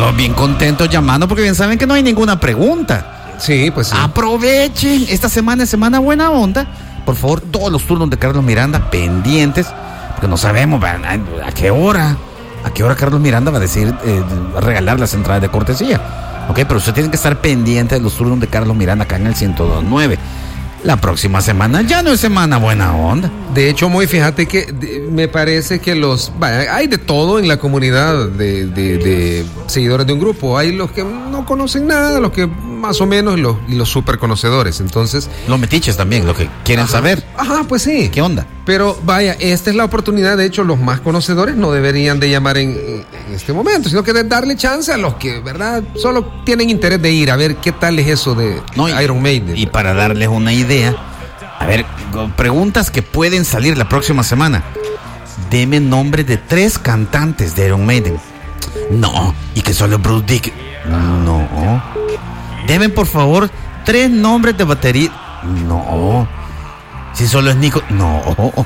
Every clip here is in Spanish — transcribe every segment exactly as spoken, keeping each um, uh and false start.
todos bien contentos llamando porque bien saben que no hay ninguna pregunta. Sí, pues sí. Aprovechen, esta semana es semana buena onda. Por favor, todos los turnos de Carlos Miranda pendientes, porque no sabemos a, a qué hora, a qué hora Carlos Miranda va a decir eh, regalar las entradas de cortesía. Ok, pero usted tiene que estar pendiente de los turnos de Carlos Miranda acá en el ciento dos punto nueve. La próxima semana ya no es semana buena onda. De hecho, muy fíjate que de, me parece que los... Vaya, hay de todo en la comunidad de, de, de seguidores de un grupo. Hay los que no conocen nada, los que más o menos, y los, y los super conocedores. Entonces... Los metiches también, los que quieren ajá, saber. Ajá, pues sí. ¿Qué onda? Pero vaya, esta es la oportunidad. De hecho, los más conocedores no deberían de llamar en, en este momento, sino que de darle chance a los que, ¿verdad? Solo tienen interés de ir a ver qué tal es eso de no, y, Iron Maiden. Y para darles una idea, a ver, preguntas que pueden salir la próxima semana. Deme nombre de tres cantantes de Iron Maiden. No, y que solo Bruce Dick. No. Deben, por favor, tres nombres de batería. No. Si solo es Nico. No.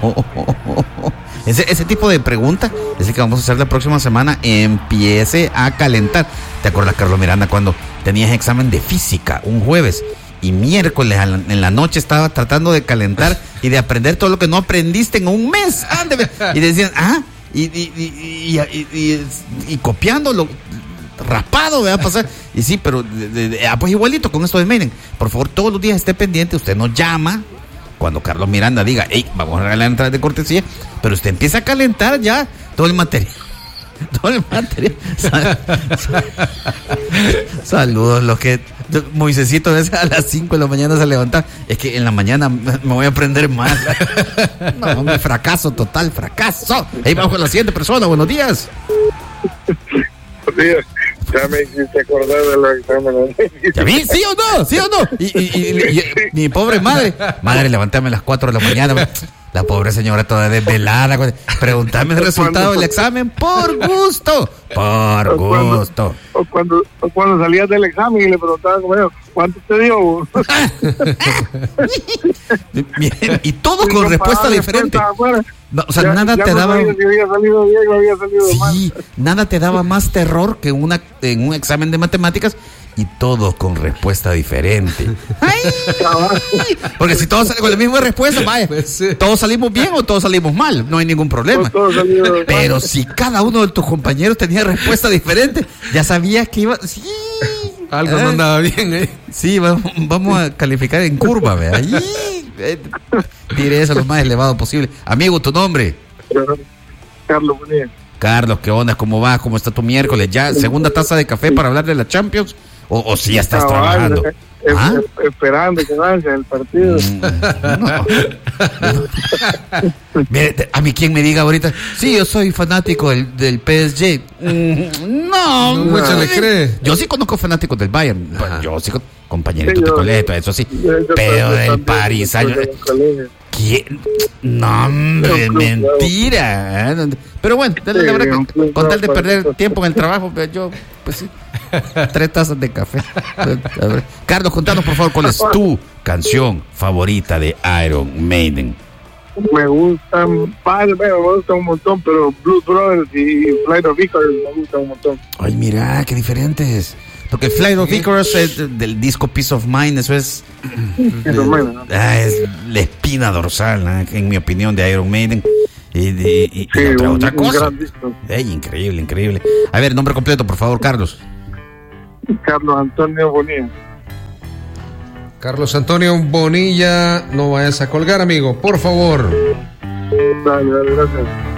Ese, ese tipo de pregunta es el que vamos a hacer la próxima semana. Empiece a calentar. ¿Te acuerdas, Carlos Miranda, cuando tenías examen de física un jueves y miércoles en la noche estaba tratando de calentar y de aprender todo lo que no aprendiste en un mes? Ándeme. Y decían, ah, y, y, y, y, y, y, y copiándolo, raspado, ¿verdad? Pasar. Y sí, pero de, de, de, ah, pues igualito con esto de Maiden. Por favor, todos los días esté pendiente. Usted nos llama cuando Carlos Miranda diga, hey, vamos a regalar entradas de cortesía, pero usted empieza a calentar ya todo el material. Todo el material. Sal, sal, saludos, los que Moisésito a veces a las cinco de la mañana se levanta. Es que en la mañana me voy a aprender más. No, me fracaso, total fracaso. Ahí vamos con la siguiente persona. Buenos días. Buenos días. Ya me hiciste acordar de los exámenes. ¿Ya vi? ¿Sí o no? ¿Sí o no? Y, y, y, y, y mi pobre madre. Madre, levantarme a las cuatro de la mañana. La pobre señora toda desvelada. Preguntarme el resultado del examen por gusto. Por gusto. O cuando, o cuando salías del examen y le preguntaban como yo, ¿cuánto te dio? Miren, y todo con respuesta diferente. No, o sea, ya, nada ya te no daba. Si había salido bien o había salido sí, mal. Nada te daba más terror que una en un examen de matemáticas y todo con respuesta diferente. ¡Ay! Porque si todos salen con la misma respuesta, vaya, todos salimos bien o todos salimos mal, no hay ningún problema. Pero si cada uno de tus compañeros tenía respuesta diferente, ya sabías que iba. Sí. Algo no andaba bien, ¿eh? Sí, vamos, vamos a calificar en curva, ¿ve? Ahí, eh, diré eso lo más elevado posible. Amigo, ¿tu nombre? Carlos Bonilla. Carlos, ¿qué onda? ¿Cómo va? ¿Cómo está tu miércoles? ¿Ya segunda taza de café para hablar de la Champions? ¿O, o si ya estás no, trabajando? Es, es, ¿Ah? Esperando que avance el partido. No. Mire, a mí quien me diga ahorita, sí, yo soy fanático del, del P S G. No, no mucho le cree. Yo sí conozco fanáticos del Bayern. Ajá. Yo sí, compañeritos sí, yo, de colegio, eso sí. Yo, yo pero del París, ¿quién? No, hombre, no, mentira. No. Pero bueno, sí, la verdad que con tal de perder tiempo en el trabajo, yo, pues sí, tres tazas de café. Carlos, contanos por favor cuál es tu canción favorita de Iron Maiden. Me gustan, bueno, me gustan un montón, pero Blues Brothers y Flight of Icarus me gustan un montón. Ay, mira, qué diferentes. Porque Flight of Icarus es del disco Peace of Mind, eso es, de, ah, es la espina dorsal, ¿no? En mi opinión, de Iron Maiden. Y, de, y, sí, y otra, un, otra cosa. Un Ey, increíble, increíble. A ver, nombre completo, por favor, Carlos. Carlos Antonio Bonilla. Carlos Antonio Bonilla, no vayas a colgar, amigo, por favor. Dale, dale, gracias.